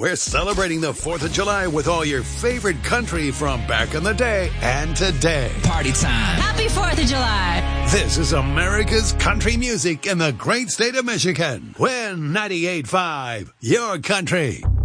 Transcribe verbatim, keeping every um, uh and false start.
We're celebrating the fourth of July with all your favorite country from back in the day and today. Party time. Happy fourth of July. This is America's country music in the great state of Michigan. Win ninety-eight point five, your country.